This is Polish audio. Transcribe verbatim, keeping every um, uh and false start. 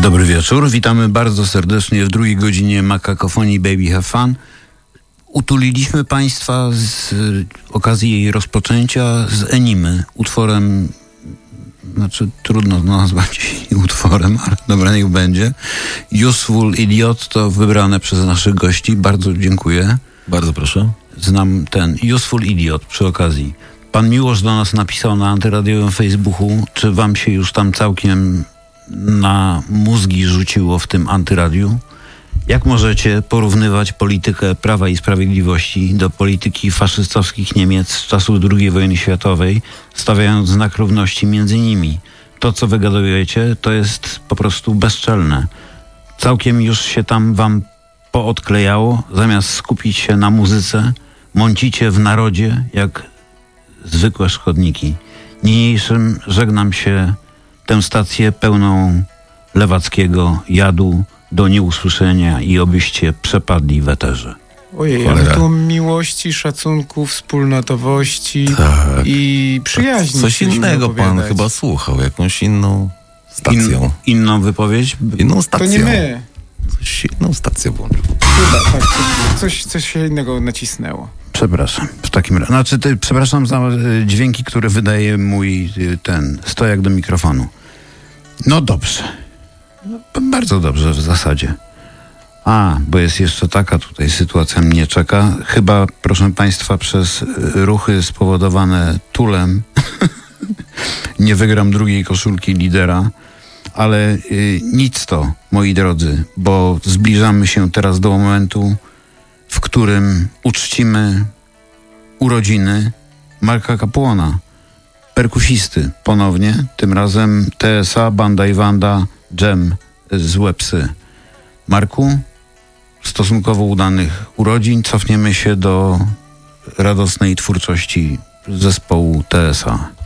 Dobry wieczór, witamy bardzo serdecznie w drugiej godzinie Makakofonii Baby Have Fun. Utuliliśmy Państwa z okazji jej rozpoczęcia z Enimy, utworem, znaczy trudno nazwać utworem, ale dobra, niech będzie. Useful Idiot to wybrane przez naszych gości, bardzo dziękuję. Bardzo proszę. Znam ten Useful Idiot przy okazji. Pan Miłosz do nas napisał na antyradiowym Facebooku, czy wam się już tam całkiem na mózgi rzuciło w tym antyradiu? Jak możecie porównywać politykę Prawa i Sprawiedliwości do polityki faszystowskich Niemiec z czasów drugiej wojny światowej, stawiając znak równości między nimi? To, co wygadujecie, to jest po prostu bezczelne. Całkiem już się tam wam poodklejało, zamiast skupić się na muzyce, mącicie w narodzie jak zwykłe szkodniki. Niniejszym żegnam się tę stację pełną lewackiego jadu do nieusłyszenia i obyście przepadli w eterze. Ojej, ale tu miłości, szacunku, wspólnotowości tak. i przyjaźni. Coś innego pan chyba słuchał, jakąś inną stacją. In, inną wypowiedź? Inną stacją. To nie my. Coś inną stację włączył. Chyba, tak, coś, coś się innego nacisnęło. Przepraszam. W takim razie. Znaczy, ty, przepraszam za y, dźwięki, które wydaje mój y, ten stojak do mikrofonu. No dobrze. No, bardzo dobrze w zasadzie. A, bo jest jeszcze taka tutaj sytuacja mnie czeka. Chyba, proszę Państwa, przez y, ruchy spowodowane tulem nie wygram drugiej koszulki lidera, ale y, nic to, moi drodzy, bo zbliżamy się teraz do momentu, w którym uczcimy urodziny Marka Kapłona, perkusisty ponownie, tym razem T S A, Banda i Wanda, Jam z Łebsy. Marku, stosunkowo udanych urodzin, cofniemy się do radosnej twórczości zespołu T S A.